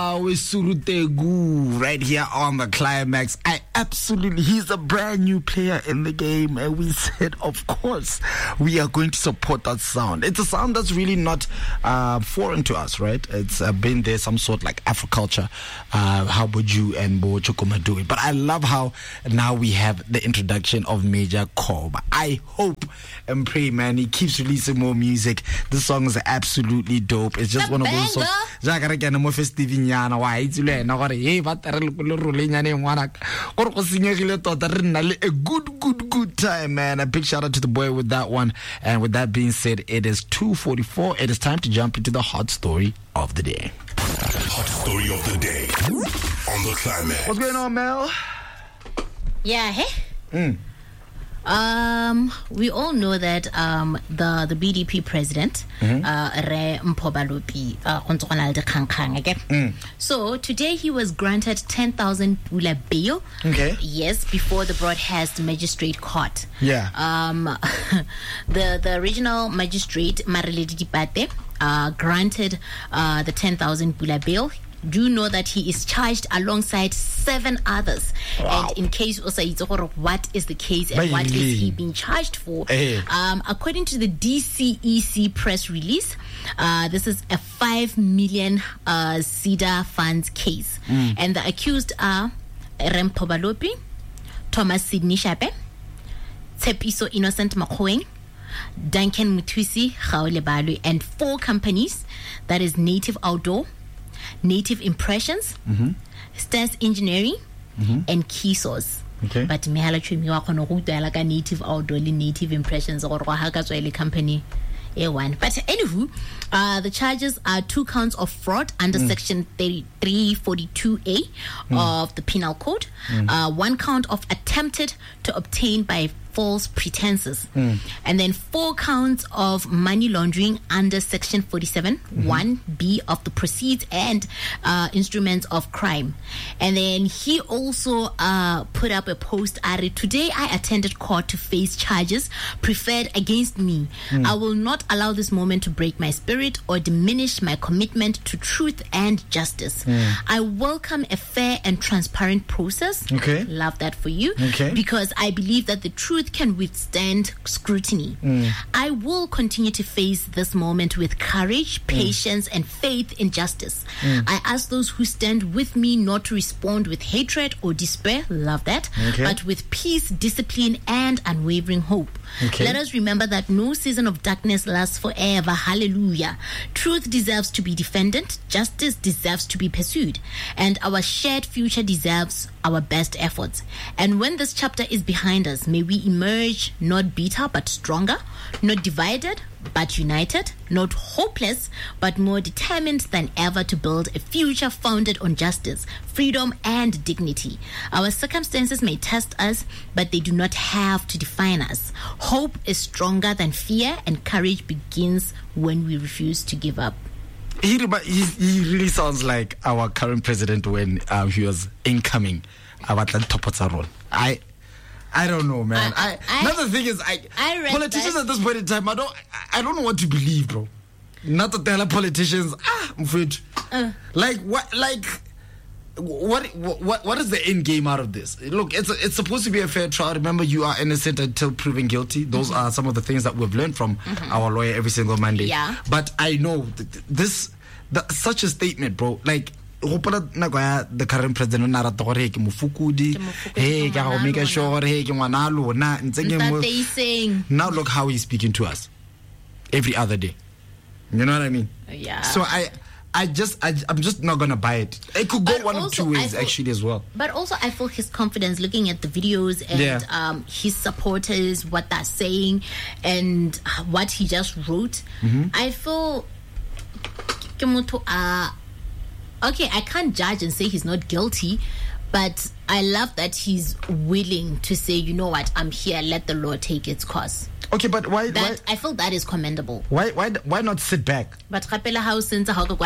Surutegu right here on the Climax. He's a brand new player in the game, and we said, of course, we are going to support that sound. It's a sound that's really not foreign to us, right? It's been there, some sort like Afroculture, how Boju and Bo Chokoma do it. But I love how now we have the introduction of Major Koba. I hope and pray, man, he keeps releasing more music. This song is absolutely dope. It's just one of those songs. Why it's a good time, man. A big shout out to the boy with that one. And with that being said, it is 2:44. It is time to jump into the hot story of the day. Hot story of the day on the Climax. What's going on, Mel? Yeah, hey. We all know that the BDP president Re Mpobalopi So today he was granted 10,000 pula bail. Okay. Yes, before the broadcast magistrate court. Yeah. The regional magistrate Mariledi Dipate granted the 10,000 pula bail. Do know that he is charged alongside 7 others. Wow. And in case also what is the case and what is he being charged for? According to the DCEC press release, this is a 5 million CEDA funds case. And the accused are Rempo Balopi, Thomas Sidney Shape, Tsepiso Innocent Makoeng, Duncan Mutwisi Khaolebalu, and 4 companies, that is Native Outdoor, Native Impressions, Stairs Engineering, and Key Source. Okay. But mehala chumi wa kono go like a Native Outdoor, Native Impressions, or Haka company. A1. But anywho, the charges are 2 counts of fraud under section 342A of the Penal Code, 1 count of attempted to obtain by false pretenses, and then 4 counts of money laundering under section 47 1B of the proceeds and instruments of crime. And then he also put up a post added, "Today I attended court to face charges preferred against me. I will not allow this moment to break my spirit or diminish my commitment to truth and justice. I welcome a fair and transparent process." Okay. Love that for you. Okay. Because I believe that the truth can withstand scrutiny. I will continue to face this moment with courage, patience, and faith in justice. I ask those who stand with me not to respond with hatred or despair, love that, Okay. but with peace, discipline, and unwavering hope. Okay. Let us remember that no season of darkness lasts forever. Hallelujah. Truth deserves to be defended, justice deserves to be pursued, and our shared future deserves our best efforts. And when this chapter is behind us, may we emerge not bitter but stronger, not divided but united, not hopeless but more determined than ever to build a future founded on justice, freedom, and dignity. Our circumstances may test us, but they do not have to define us. Hope is stronger than fear, and courage begins when we refuse to give up. He really sounds like our current president when he was incoming. I don't know, man. Another thing is, politicians at this point in time, I don't know what to believe, bro. Not to tell politicians, I'm afraid. Like what is the end game out of this? Look, it's supposed to be a fair trial. Remember, you are innocent until proven guilty. Those are some of the things that we've learned from our lawyer every single Monday. Yeah. But I know such a statement, bro. Like, the current president now look how he's speaking to us every other day. You know what I mean? Yeah. So I'm just not gonna buy it. It could go one of 2 ways actually as well. But also I feel his confidence looking at the videos and his supporters, what they're saying and what he just wrote. I feel okay, I can't judge and say he's not guilty, but I love that he's willing to say, you know what, I'm here, let the law take its course. Okay, but why I feel that is commendable. Why not sit back? But why not sit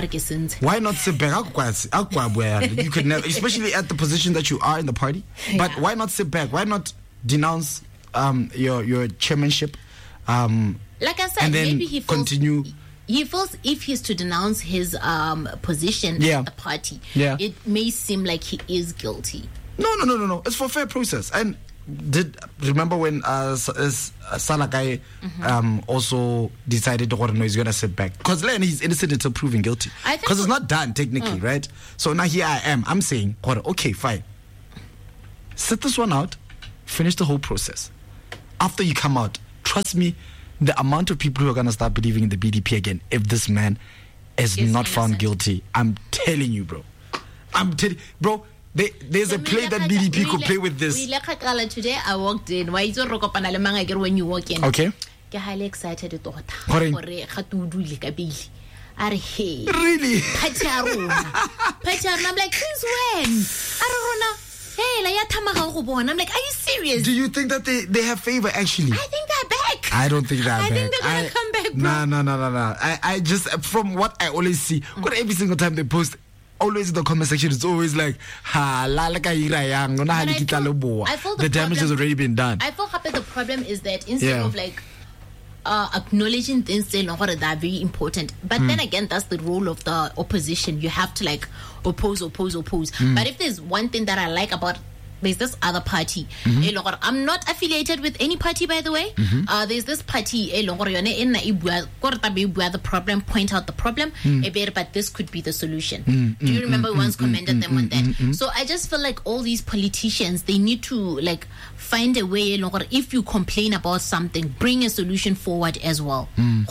back? You could never, especially at the position that you are in the party. But why not sit back? Why not denounce your chairmanship? Like I said, and then maybe he feels, continue he feels if he's to denounce his position Yeah. at the party, Yeah. it may seem like he is guilty. No. It's for fair process. And remember when Salakai also decided he's going to sit back? Because then he's innocent until proven guilty. I think Because it's not done technically, right? So now here I am. I'm saying, okay, fine. Sit this one out. Finish the whole process. After you come out, trust me, the amount of people who are going to start believing in the BDP again, if this man is not found innocent. guilty, I'm telling you, bro. There's a play that BDP could play with this. Today I walked in. Why is it when you walk in? Okay. I'm highly excited. Really? I'm like, since when? I'm like, are you serious? Do you think that they have favor actually? I think they're back. I don't think they're back. I think they're gonna come back, bro. No. I just, from what I always see, every single time they post, always in the comment section, it's always like, the damage has already been done. I feel happy. The problem is that instead of like acknowledging things saying that are very important, but then again, that's the role of the opposition. You have to like oppose. But if there's one thing that I like about, there's this other party. I'm not affiliated with any party, by the way. There's this party. The problem, point out the problem, but this could be the solution. Do you remember we once commended them on that? So I just feel like all these politicians, they need to like find a way. If you complain about something, bring a solution forward as well. You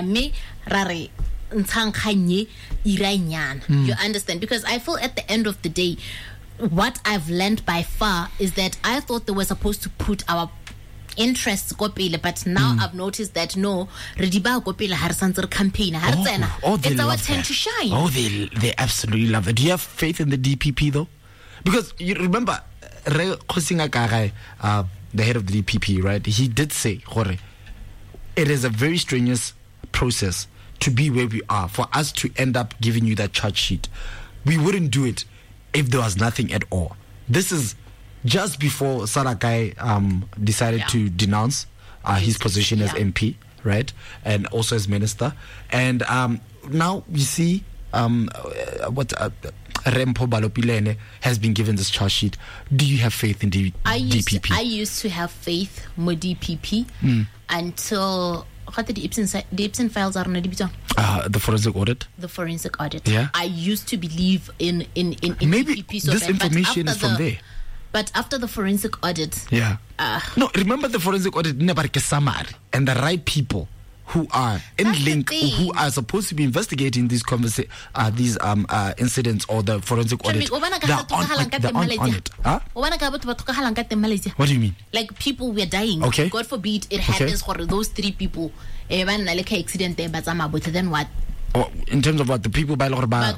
understand? Because I feel at the end of the day, what I've learned by far is that I thought they were supposed to put our interests kopile, but now I've noticed that no, Rediba kopile har campaign. It's our turn to shine. Oh, they absolutely love it. Do you have faith in the DPP though? Because you remember, the head of the DPP, right? He did say, it is a very strenuous process to be where we are, for us to end up giving you that charge sheet. We wouldn't do it if there was nothing at all. This is just before Salakai decided to denounce his position as MP, right? And also as minister. And now you see what Rempo Balopilene has been given this charge sheet. Do you have faith in DPP? I used to have faith in DPP until the Ipsen files are not the forensic audit. The forensic audit. Yeah. I used to believe in maybe DPP this information is from there. But after the forensic audit, no, remember the forensic audit never samar, and the right people who are in link, who are supposed to be investigating these incidents or the forensic audit, they're on it. Huh? What do you mean? Like people were dying. Okay. God forbid it happens for those 3 people. Accident there, but then what? Oh, in terms of what the people by Lord no.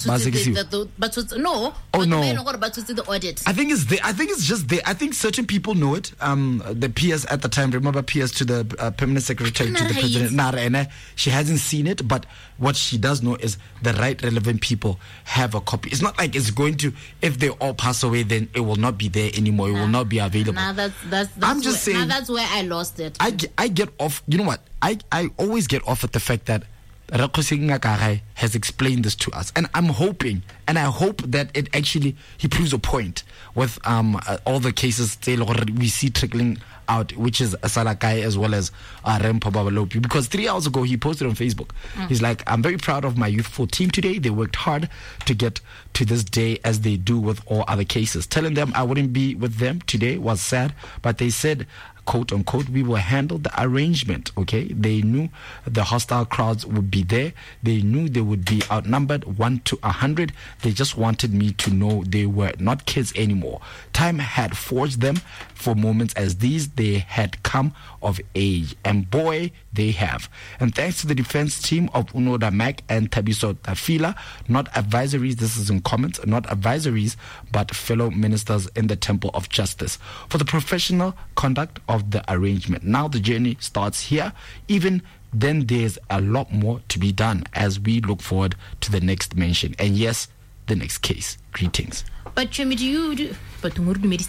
Oh no. The audit. I think it's just there. I think certain people know it. The PS at the time, remember PS to the permanent secretary to the president, Nara, she hasn't seen it, but what she does know is the right relevant people have a copy. It's not like it's going to, if they all pass away, then it will not be there anymore. It will not be available. I'm just saying. That's where I lost it. I get off. You know what? I always get off at the fact that Rakhosi Ngakare has explained this to us, and I'm hoping, and I hope that it actually he proves a point with all the cases we see trickling out, which is Salakai as well as Rempo Babalopi. Because 3 hours ago he posted on Facebook, he's like, I'm very proud of my youthful team today. They worked hard to get to this day, as they do with all other cases. Telling them I wouldn't be with them today was sad, but they said, quote unquote, we will handle the arrangement. Okay, they knew the hostile crowds would be there. They knew they would be outnumbered 1 to 100. They just wanted me to know they were not kids anymore. Time had forged them for moments as these. They had come of age, and boy, they have. And thanks to the defense team of Unoda Mac and Tabiso Tafila, not advisories, this is in comments, not advisories, but fellow ministers in the Temple of Justice, for the professional conduct of the arrangement. Now the journey starts here. Even then, there's a lot more to be done as we look forward to the next mention. And yes, the next case. Greetings. But Chemi, but He's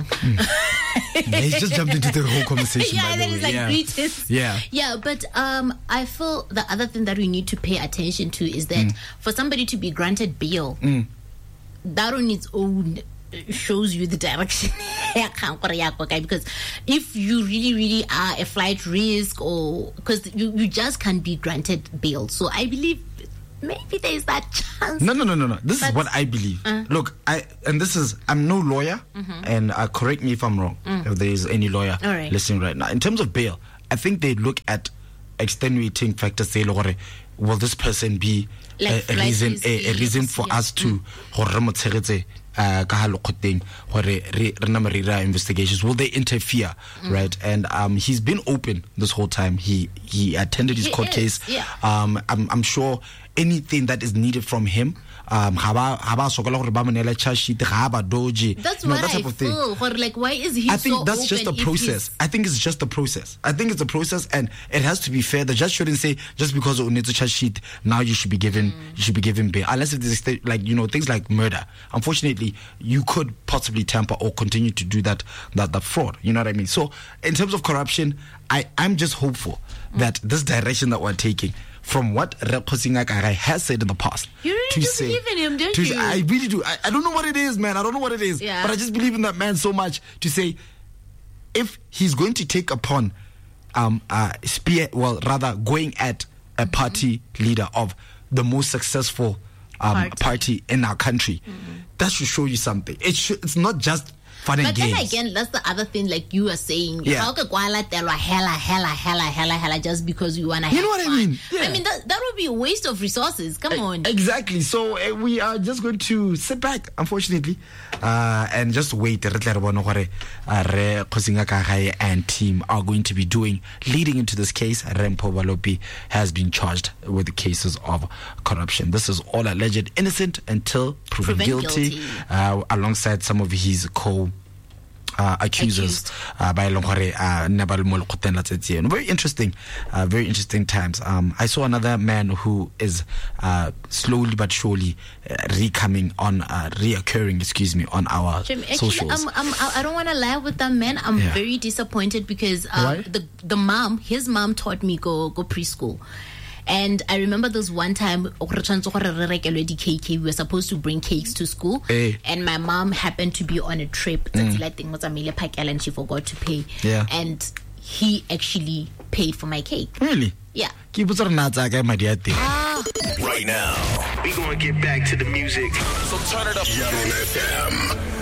just jumped into the whole conversation. Yeah, that is like greetings. Yeah. But I feel the other thing that we need to pay attention to is that for somebody to be granted bail, that on its own shows you the direction. Because if you really are a flight risk, or because you just can't be granted bail, so I believe maybe there is that chance. No. This is what I believe. Look, I'm no lawyer, and correct me if I'm wrong, if there is any lawyer listening right now. In terms of bail, I think they look at extenuating factors. Say, will this person be a reason for us to investigations? Will they interfere, right? And he's been open this whole time. He attended his court case. Yeah. I'm sure anything that is needed from him. That's what I feel. Like, why is he? I think so that's just a process. I think it's just a process. I think it's a process, and it has to be fair. The judge shouldn't say just because you need to charge sheet now you should be given bail, unless it is things like murder. Unfortunately, you could possibly tamper or continue to do that fraud. You know what I mean? So in terms of corruption, I'm just hopeful that this direction that we're taking, from what Rekhosi Ngakare has said in the past. You really do believe in him, don't you? I really do. I don't know what it is, man. I don't know what it is. Yeah. But I just believe in that man so much to say, if he's going to take upon going at a party leader of the most successful party in our country, that should show you something. It's not just fun and games. But then again, that's the other thing, like you are saying. Yeah. How could hella just because we want to have You know what fun? I mean? Yeah. I mean, that would be a waste of resources. Come on. Exactly. So we are just going to sit back, unfortunately, and just wait. Rekhosi Ngakare and team are going to be doing leading into this case. Rempho Balopi has been charged with the cases of corruption. This is all alleged innocent until proven guilty. Alongside some of his accusers by very interesting times. I saw another man who is slowly but surely reoccurring on our socials. I don't want to lie with that man. I'm very disappointed because his mom taught me go preschool. And I remember this one time, we were supposed to bring cakes to school. And my mom happened to be on a trip. And she forgot to pay. Yeah. And he actually paid for my cake. Really? Yeah. Right now, we gonna get back to the music. So turn it up. Yellow FM.